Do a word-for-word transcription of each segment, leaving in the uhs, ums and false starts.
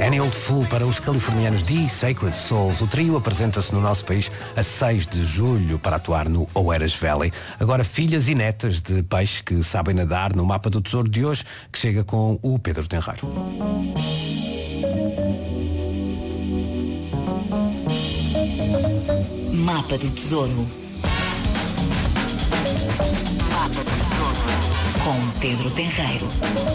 Any Old Fool para os californianos The Sacred Souls. O trio apresenta-se no nosso país a seis de julho para atuar no Oeiras Valley. Agora, filhas e netas de peixes que sabem nadar no Mapa do Tesouro de hoje, que chega com o Pedro Tenreiro. Mapa do Tesouro. Mapa do Tesouro. Com Pedro Tenreiro.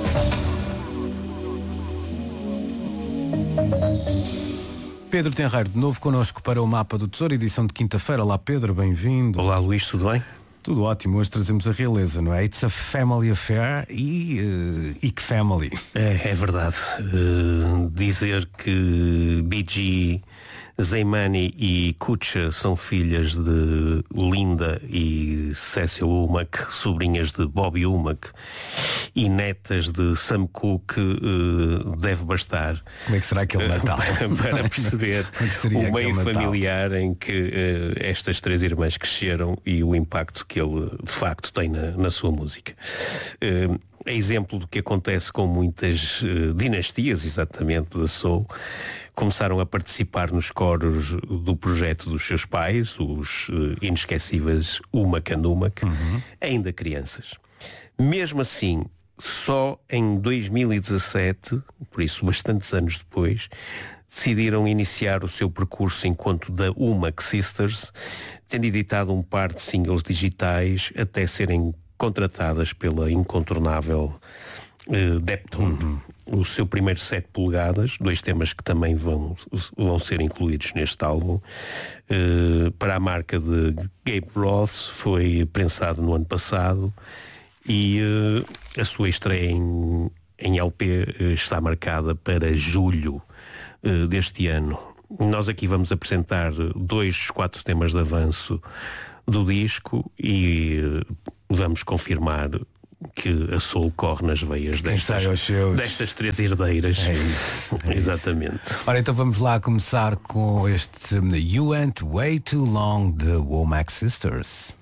Pedro Tenreiro, de novo connosco para o Mapa do Tesouro, edição de quinta-feira. Olá Pedro, bem-vindo. Olá Luís, tudo bem? Tudo ótimo, hoje trazemos a realeza, não é? It's a family affair e, uh, e que family. É, é verdade. Uh, dizer que Bee Gee, Zaymani e Kucha são filhas de Linda e Cecil Umack, sobrinhas de Bobby Umack e netas de Sam Cooke, uh, deve bastar. Como é que será aquele Natal? Para perceber é o meio familiar em que uh, estas três irmãs cresceram e o impacto que ele de facto tem na, na sua música. Uh, é exemplo do que acontece com muitas uh, dinastias, exatamente, da soul. Começaram a participar nos coros do projeto dos seus pais, os uh, inesquecíveis Umack and Umack, uhum. ainda crianças. Mesmo assim, só em dois mil e dezassete, por isso bastantes anos depois, decidiram iniciar o seu percurso enquanto The Umack Sisters, tendo editado um par de singles digitais até serem contratadas pela incontornável uh, Deptone. Uhum. O seu primeiro sete polegadas, dois temas que também vão, vão ser incluídos neste álbum, uh, para a marca de Gabe Roth, foi prensado no ano passado e uh, a sua estreia em, em L P uh, está marcada para julho uh, deste ano. Nós aqui vamos apresentar dois dos quatro temas de avanço do disco e uh, vamos confirmar que a soul corre nas veias destas, destas três herdeiras. É isso, é exatamente. Isso. Ora, então vamos lá começar com este You Went Way Too Long, de Womack Sisters.